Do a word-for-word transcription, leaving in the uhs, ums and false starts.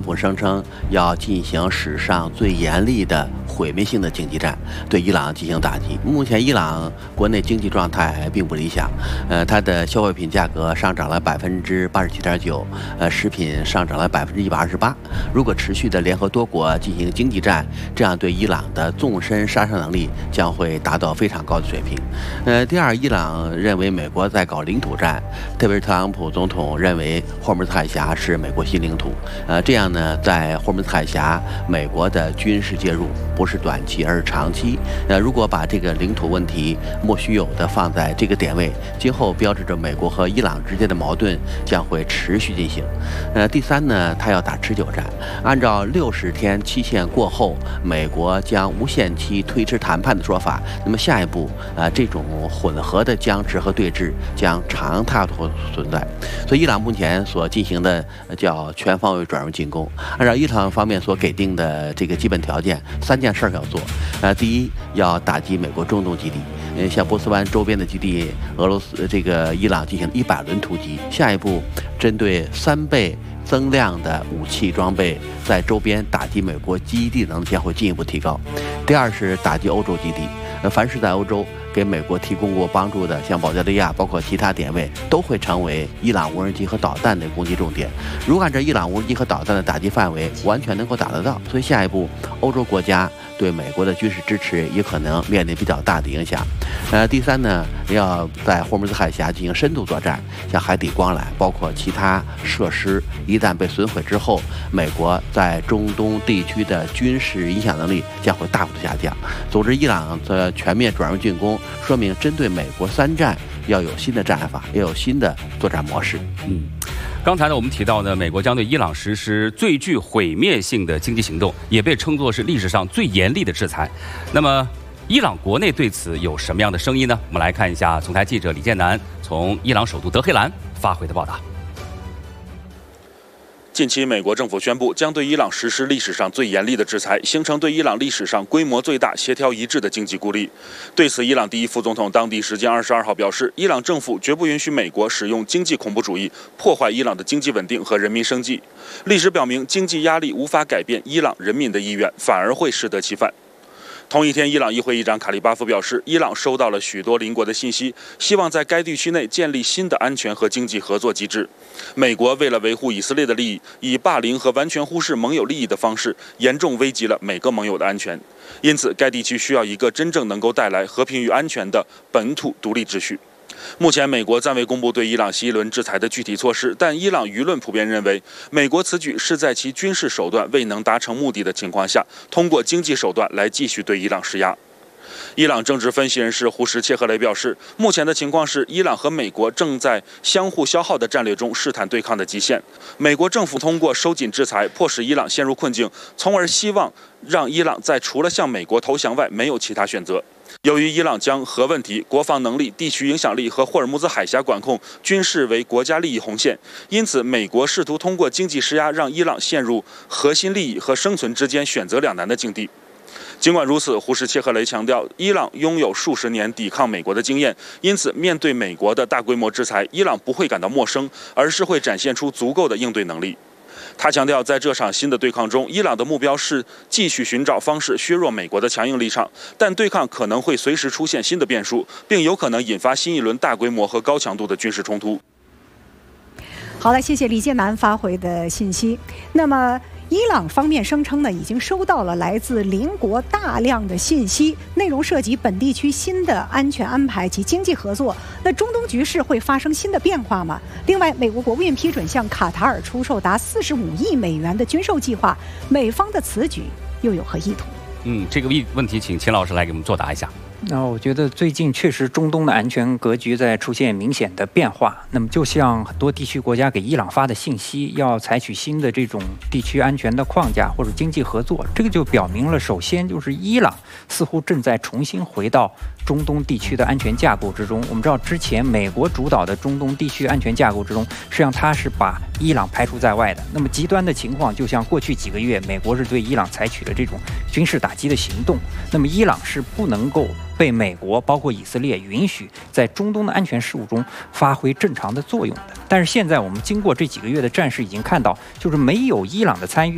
府声称要进行史上最严厉的毁灭性的经济战，对伊朗进行打击。目前伊朗国内经济状态并不理想，呃，它的消费品价格上涨了百分之八十七点九，呃，食品上涨了百分之一百二十八。如果持续的联合多国进行经济战，这样对伊朗的纵深杀伤能力将会达到非常高的水平。呃，第二，伊朗认为美国在搞领土战，特别是特朗普总统认为霍尔木兹海峡是美国新领土。呃，这样呢，在霍尔木兹海峡，美国的军事介入不是短期，而是长期。呃，如果把这个领土问题莫须有的放在这个点位，今后标志着美国和伊朗之间的矛盾将会持续进行。呃，第三呢，他要打持久战，按照六十天期限过后，美国将无限期推迟谈判的说法，那么下一步，呃，这种混合的僵持和对峙将常态的存在。所以，伊朗目前所进行的叫全方位转入进攻。按照伊朗方面所给定的这个基本条件，三件事要做。呃，第一，要打击美国中东基地，呃，像波斯湾周边的基地，俄罗斯这个伊朗进行一百轮突击。下一步，针对三倍增量的武器装备在周边打击美国基地能力将会进一步提高。第二是打击欧洲基地，呃，凡是在欧洲给美国提供过帮助的，像保加利亚，包括其他点位，都会成为伊朗无人机和导弹的攻击重点。如果按照伊朗无人机和导弹的打击范围，完全能够打得到，所以下一步欧洲国家对美国的军事支持也可能面临比较大的影响。呃，第三呢，要在霍尔木兹海峡进行深度作战，像海底光缆，包括其他设施，一旦被损毁之后，美国在中东地区的军事影响能力将会大幅度下降。组织伊朗的全面转入进攻，说明针对美国三战要有新的战法，要有新的作战模式。 嗯。刚才呢，我们提到呢，美国将对伊朗实施最具毁灭性的经济行动，也被称作是历史上最严厉的制裁。那么，伊朗国内对此有什么样的声音呢？我们来看一下总台记者李建南从伊朗首都德黑兰发回的报道。 近期，美国政府宣布将对伊朗实施历史上最严厉的制裁，形成对伊朗历史上规模最大、协调一致的经济孤立。对此，伊朗第一副总统当地时间二十二号表示，伊朗政府绝不允许美国使用经济恐怖主义破坏伊朗的经济稳定和人民生计。历史表明，经济压力无法改变伊朗人民的意愿，反而会适得其反。同一天，伊朗议会议长卡利巴夫表示，伊朗收到了许多邻国的信息，希望在该地区内建立新的安全和经济合作机制。美国为了维护以色列的利益，以霸凌和完全忽视盟友利益的方式，严重危及了每个盟友的安全。因此，该地区需要一个真正能够带来和平与安全的本土独立秩序。目前，美国暂未公布对伊朗新一轮制裁的具体措施，但伊朗舆论普遍认为，美国此举是在其军事手段未能达成目的的情况下，通过经济手段来继续对伊朗施压。伊朗政治分析人士胡什切赫雷表示，目前的情况是，伊朗和美国正在相互消耗的战略中试探对抗的极限。美国政府通过收紧制裁，迫使伊朗陷入困境，从而希望让伊朗在除了向美国投降外没有其他选择。由于伊朗将核问题、国防能力、地区影响力和霍尔木兹海峡管控均视为国家利益红线，因此美国试图通过经济施压让伊朗陷入核心利益和生存之间选择两难的境地。尽管如此，胡什切赫雷强调，伊朗拥有数十年抵抗美国的经验，因此面对美国的大规模制裁，伊朗不会感到陌生，而是会展现出足够的应对能力。他强调，在这场新的对抗中，伊朗的目标是继续寻找方式削弱美国的强硬立场，但对抗可能会随时出现新的变数，并有可能引发新一轮大规模和高强度的军事冲突。 好了，谢谢李建南发回的信息。那么，伊朗方面声称呢，已经收到了来自邻国大量的信息，内容涉及本地区新的安全安排及经济合作。那中东局势会发生新的变化吗？另外，美国国务院批准向卡塔尔出售达四十五亿美元的军售计划，美方的此举又有何意图？ 嗯，这个问题请秦老师来给我们作答一下。 那我觉得最近确实中东的安全格局在出现明显的变化。那么就像很多地区国家给伊朗发的信息，要采取新的这种地区安全的框架或者经济合作，这个就表明了，首先就是伊朗似乎正在重新回到中东地区的安全架构之中。我们知道之前美国主导的中东地区安全架构之中，实际上它是把伊朗排除在外的。那么极端的情况就像过去几个月，美国是对伊朗采取了这种军事打击的行动，那么伊朗是不能够被美国包括以色列允许在中东的安全事务中发挥正常的作用的。但是现在我们经过这几个月的战事已经看到，就是没有伊朗的参与，